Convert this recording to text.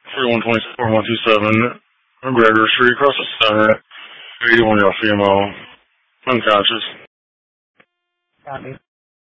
3127 Gregor Street, across the center. 81-year-old female, unconscious. Copy.